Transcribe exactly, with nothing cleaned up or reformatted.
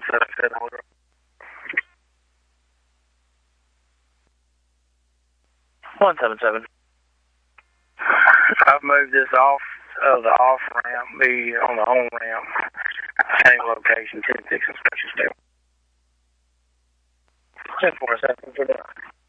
seven seven order. One seven seven. I've moved this off of the off ramp, be on the on ramp. Same location, ten six inspection still. Ten four seven for that.